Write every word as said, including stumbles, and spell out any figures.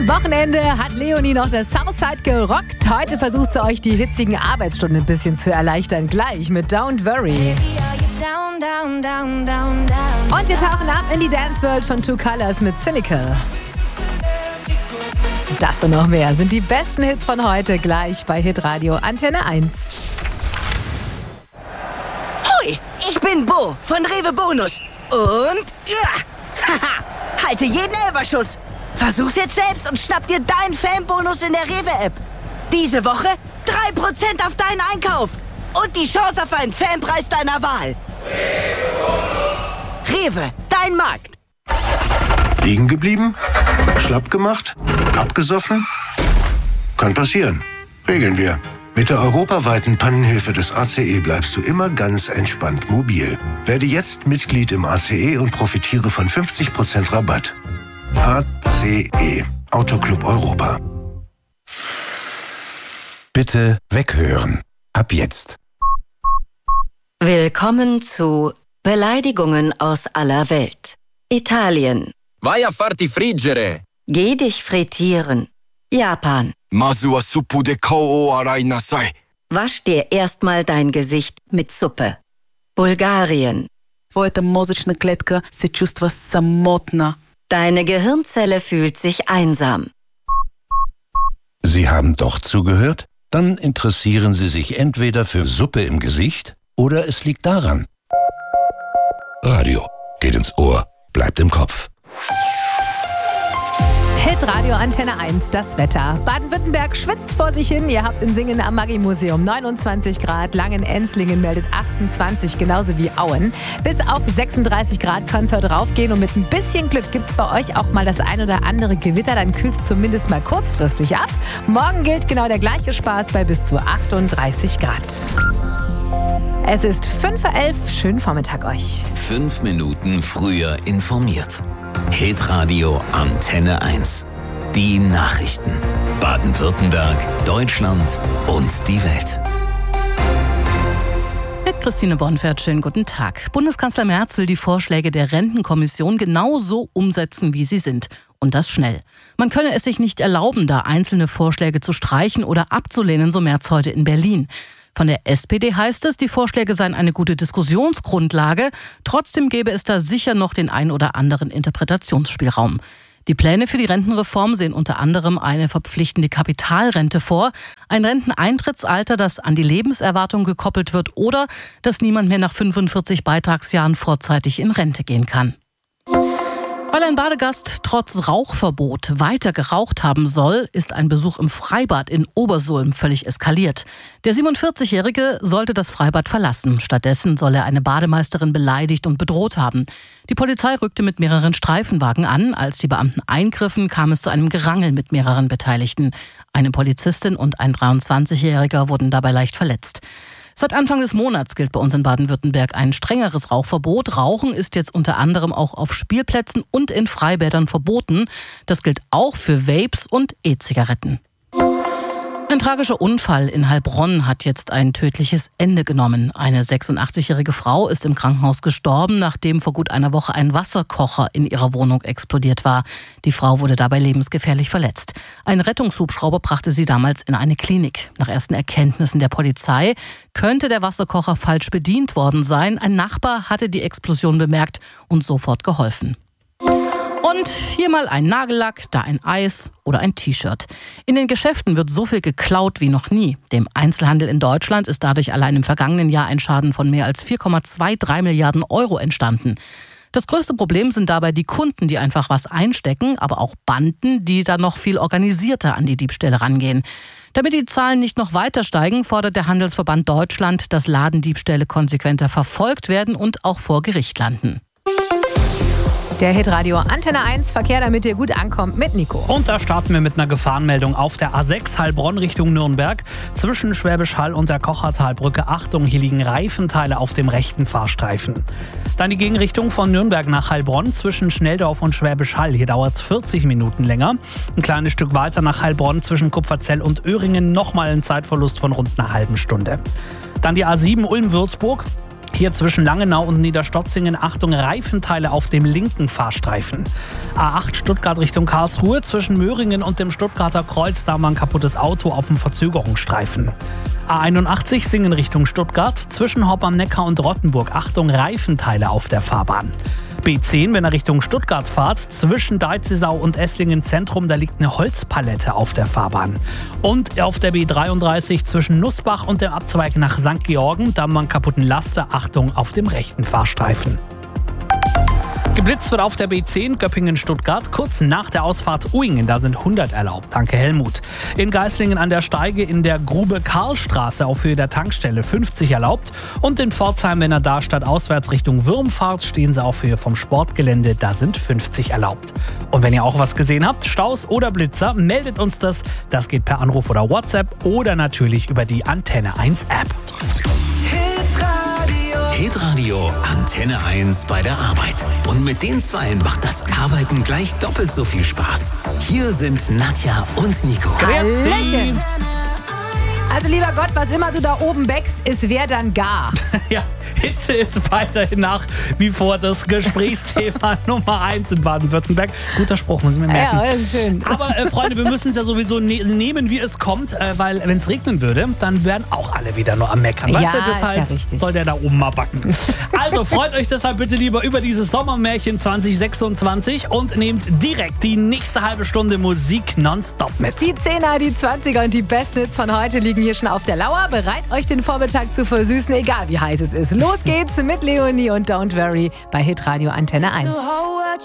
Am Wochenende hat Leonie noch das Southside gerockt. Heute versucht sie euch die hitzigen Arbeitsstunden ein bisschen zu erleichtern. Gleich mit Don't Worry. Und wir tauchen ab in die Dance World von Two Colors mit Cynical. Das und noch mehr sind die besten Hits von heute gleich bei Hitradio Antenne eins. Hoi, ich bin Bo von Rewe Bonus. Und ja, haha, halte jeden Elferschuss. Versuch's jetzt selbst und schnapp dir deinen Fanbonus in der Rewe-App. Diese Woche drei Prozent auf deinen Einkauf. Und die Chance auf einen Fanpreis deiner Wahl. Rewe, dein Markt. Liegen geblieben? Schlapp gemacht? Abgesoffen? Kann passieren. Regeln wir. Mit der europaweiten Pannenhilfe des A C E bleibst du immer ganz entspannt mobil. Werde jetzt Mitglied im A C E und profitiere von fünfzig Prozent Rabatt. A C E. Autoclub Europa. Bitte weghören. Ab jetzt. Willkommen zu Beleidigungen aus aller Welt. Italien. Vai a farti friggere. Geh dich frittieren. Japan. Masu wa suppu de kao o arai nasai. Wasch dir erstmal dein Gesicht mit Suppe. Bulgarien. Твоята мозъчна клетка се чувства самотна. Deine Gehirnzelle fühlt sich einsam. Sie haben doch zugehört? Dann interessieren Sie sich entweder für Suppe im Gesicht oder es liegt daran. Radio geht ins Ohr, bleibt im Kopf. Hitradio Antenne eins, das Wetter. Baden-Württemberg schwitzt vor sich hin. Ihr habt in Singen am Maggi-Museum neunundzwanzig Grad. Langen-Enzlingen meldet achtundzwanzig, genauso wie Auen. Bis auf sechsunddreißig Grad kann es heute raufgehen. Und mit ein bisschen Glück gibt es bei euch auch mal das ein oder andere Gewitter. Dann kühlt es zumindest mal kurzfristig ab. Morgen gilt genau der gleiche Spaß bei bis zu achtunddreißig Grad. Es ist fünf Uhr elf. Schönen Vormittag euch. Fünf Minuten früher informiert. Hitradio Antenne eins. Die Nachrichten. Baden-Württemberg, Deutschland und die Welt. Mit Christine Bonfert, schönen guten Tag. Bundeskanzler Merz will die Vorschläge der Rentenkommission genauso umsetzen, wie sie sind. Und das schnell. Man könne es sich nicht erlauben, da einzelne Vorschläge zu streichen oder abzulehnen, so Merz heute in Berlin. Von der S P D heißt es, die Vorschläge seien eine gute Diskussionsgrundlage. Trotzdem gäbe es da sicher noch den ein oder anderen Interpretationsspielraum. Die Pläne für die Rentenreform sehen unter anderem eine verpflichtende Kapitalrente vor, ein Renteneintrittsalter, das an die Lebenserwartung gekoppelt wird oder dass niemand mehr nach fünfundvierzig Beitragsjahren vorzeitig in Rente gehen kann. Weil ein Badegast trotz Rauchverbot weiter geraucht haben soll, ist ein Besuch im Freibad in Obersulm völlig eskaliert. Der siebenundvierzigjährige sollte das Freibad verlassen. Stattdessen soll er eine Bademeisterin beleidigt und bedroht haben. Die Polizei rückte mit mehreren Streifenwagen an. Als die Beamten eingriffen, kam es zu einem Gerangel mit mehreren Beteiligten. Eine Polizistin und ein dreiundzwanzigjähriger wurden dabei leicht verletzt. Seit Anfang des Monats gilt bei uns in Baden-Württemberg ein strengeres Rauchverbot. Rauchen ist jetzt unter anderem auch auf Spielplätzen und in Freibädern verboten. Das gilt auch für Vapes und E-Zigaretten. Ein tragischer Unfall in Heilbronn hat jetzt ein tödliches Ende genommen. Eine sechsundachtzigjährige Frau ist im Krankenhaus gestorben, nachdem vor gut einer Woche ein Wasserkocher in ihrer Wohnung explodiert war. Die Frau wurde dabei lebensgefährlich verletzt. Ein Rettungshubschrauber brachte sie damals in eine Klinik. Nach ersten Erkenntnissen der Polizei könnte der Wasserkocher falsch bedient worden sein. Ein Nachbar hatte die Explosion bemerkt und sofort geholfen. Und hier mal ein Nagellack, da ein Eis oder ein T-Shirt. In den Geschäften wird so viel geklaut wie noch nie. Dem Einzelhandel in Deutschland ist dadurch allein im vergangenen Jahr ein Schaden von mehr als vier Komma dreiundzwanzig Milliarden Euro entstanden. Das größte Problem sind dabei die Kunden, die einfach was einstecken, aber auch Banden, die dann noch viel organisierter an die Diebstähle rangehen. Damit die Zahlen nicht noch weiter steigen, fordert der Handelsverband Deutschland, dass Ladendiebstähle konsequenter verfolgt werden und auch vor Gericht landen. Der Hitradio Antenne eins Verkehr, damit ihr gut ankommt, mit Nico. Und da starten wir mit einer Gefahrenmeldung auf der A sechs Heilbronn Richtung Nürnberg. Zwischen Schwäbisch Hall und der Kochertalbrücke. Achtung, hier liegen Reifenteile auf dem rechten Fahrstreifen. Dann die Gegenrichtung von Nürnberg nach Heilbronn zwischen Schnelldorf und Schwäbisch Hall. Hier dauert es vierzig Minuten länger. Ein kleines Stück weiter nach Heilbronn zwischen Kupferzell und Öhringen. Nochmal ein Zeitverlust von rund einer halben Stunde. Dann die A sieben Ulm-Würzburg. Hier zwischen Langenau und Niederstotzingen, Achtung, Reifenteile auf dem linken Fahrstreifen. A acht Stuttgart Richtung Karlsruhe, zwischen Möhringen und dem Stuttgarter Kreuz, da mal ein kaputtes Auto auf dem Verzögerungsstreifen. A einundachtzig Singen Richtung Stuttgart, zwischen Hopp am Neckar und Rottenburg, Achtung, Reifenteile auf der Fahrbahn. B zehn, wenn ihr Richtung Stuttgart fahrt, zwischen Deizisau und Esslingen Zentrum, da liegt eine Holzpalette auf der Fahrbahn. Und auf der B dreiunddreißig zwischen Nussbach und dem Abzweig nach Sankt Georgen, da haben wir einen kaputten Laster, Achtung, auf dem rechten Fahrstreifen. Geblitzt wird auf der B zehn Göppingen-Stuttgart, kurz nach der Ausfahrt Uingen, da sind hundert erlaubt. Danke Helmut. In Geislingen an der Steige in der Grube Karlstraße auf Höhe der Tankstelle fünfzig erlaubt. Und in Pforzheim, wenn ihr da statt auswärts Richtung Würm fahrt, stehen sie auf Höhe vom Sportgelände, da sind fünfzig erlaubt. Und wenn ihr auch was gesehen habt, Staus oder Blitzer, meldet uns das. Das geht per Anruf oder WhatsApp oder natürlich über die Antenne eins App. Hitradio Antenne eins bei der Arbeit. Und mit den Zweien macht das Arbeiten gleich doppelt so viel Spaß. Hier sind Nadja und Nico. Grüezi. Also lieber Gott, was immer du da oben bäckst, ist wer dann gar. Ja, Hitze ist weiterhin nach wie vor das Gesprächsthema Nummer eins in Baden-Württemberg. Guter Spruch, muss ich mir merken. Ja, das ist schön. Aber äh, Freunde, wir müssen es ja sowieso ne- nehmen, wie es kommt, äh, weil wenn es regnen würde, dann wären auch alle wieder nur am Meckern. Weißt Ja, du, deshalb ist ja richtig. soll der da oben mal backen. Also freut euch deshalb bitte lieber über dieses Sommermärchen zwanzig sechsundzwanzig und nehmt direkt die nächste halbe Stunde Musik nonstop mit. Die Zehner, die Zwanziger und die Bestnits von heute liegen hier schon auf der Lauer. Bereit, euch den Vormittag zu versüßen, egal wie heiß es ist. Los geht's mit Leonie und Don't Worry bei Hitradio Antenne eins.